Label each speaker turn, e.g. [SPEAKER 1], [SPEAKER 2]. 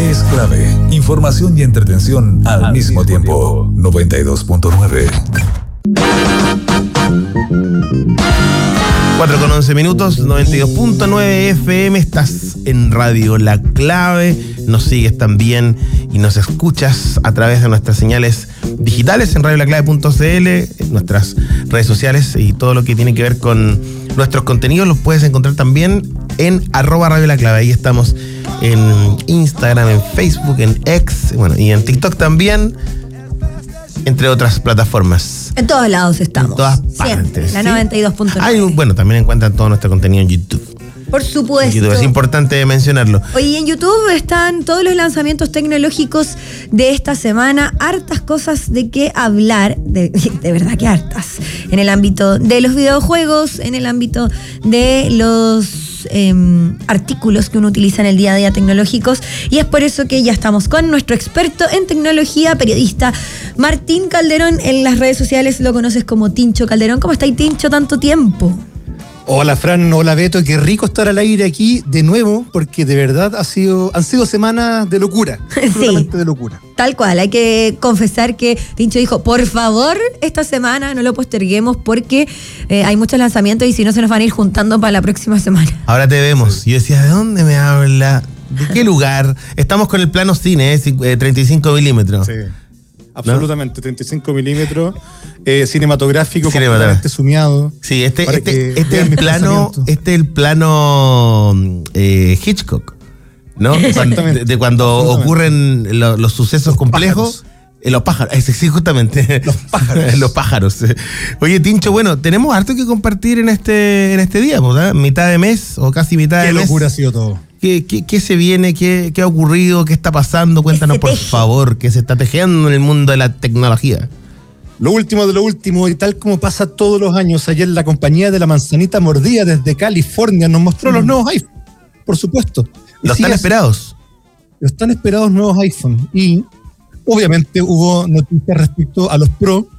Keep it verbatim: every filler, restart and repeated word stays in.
[SPEAKER 1] es clave. Información y entretención al, al mismo, mismo tiempo. tiempo. noventa y dos punto nueve.
[SPEAKER 2] cuatro con once minutos, noventa y dos punto nueve F M, estás en Radio La Clave, nos sigues también y nos escuchas a través de nuestras señales digitales en radio la clave punto c l, en nuestras redes sociales y todo lo que tiene que ver con nuestros contenidos los puedes encontrar también en arroba Radio La Clave. Ahí estamos en Instagram, en Facebook, en X, bueno, y en TikTok también, entre otras plataformas.
[SPEAKER 3] En todos lados estamos.
[SPEAKER 2] En todas partes.
[SPEAKER 3] Siempre, la
[SPEAKER 2] ¿sí?
[SPEAKER 3] noventa y dos punto nueve.
[SPEAKER 2] Hay, bueno, también encuentran todo nuestro contenido en YouTube.
[SPEAKER 3] Por supuesto.
[SPEAKER 2] En YouTube, es importante mencionarlo.
[SPEAKER 3] Oye, en YouTube están todos los lanzamientos tecnológicos de esta semana. Hartas cosas de qué hablar. De, de verdad que hartas. En el ámbito de los videojuegos, en el ámbito de los eh, artículos que uno utiliza en el día a día tecnológicos. Y es por eso que ya estamos con nuestro experto en tecnología, periodista Martín Calderón. En las redes sociales lo conoces como Tincho Calderón. ¿Cómo estáis, Tincho, tanto tiempo?
[SPEAKER 4] Hola Fran, hola Beto, qué rico estar al aire aquí de nuevo, porque de verdad ha sido, han sido semanas de locura, absolutamente
[SPEAKER 3] sí,
[SPEAKER 4] de locura.
[SPEAKER 3] Tal cual, hay que confesar que Tincho dijo, por favor, esta semana no lo posterguemos porque eh, hay muchos lanzamientos y si no se nos van a ir juntando para la próxima semana.
[SPEAKER 2] Ahora te vemos. Yo decía, ¿de dónde me habla? ¿De qué lugar? Estamos con el plano cine, eh, treinta y cinco milímetros.
[SPEAKER 4] Sí. Absolutamente, ¿no? treinta y cinco milímetros, eh, cinematográfico,
[SPEAKER 2] cinematográfico,
[SPEAKER 4] completamente sumiado.
[SPEAKER 2] Sí, este, este, este, es el plano, este es el plano eh, Hitchcock, ¿no? De, de cuando ocurren lo, los sucesos los complejos.
[SPEAKER 4] Pájaros.
[SPEAKER 2] Eh, los pájaros, sí, justamente.
[SPEAKER 4] Los pájaros.
[SPEAKER 2] Los pájaros. Oye, Tincho, bueno, tenemos harto que compartir en este, en este día, ¿verdad? Mitad de mes o casi mitad
[SPEAKER 4] Qué
[SPEAKER 2] de mes.
[SPEAKER 4] Qué locura ha sido todo.
[SPEAKER 2] ¿Qué, qué, qué se viene? ¿Qué, ¿Qué ha ocurrido? ¿Qué está pasando? Cuéntanos, por favor, qué se está tejiendo en el mundo de la tecnología.
[SPEAKER 4] Lo último de lo último, y tal como pasa todos los años, ayer la compañía de la manzanita mordida desde California nos mostró mm. los nuevos iPhone, por supuesto.
[SPEAKER 2] ¿Los tan esperados?
[SPEAKER 4] Los tan esperados nuevos iPhone. Y obviamente hubo noticias respecto a los Pro,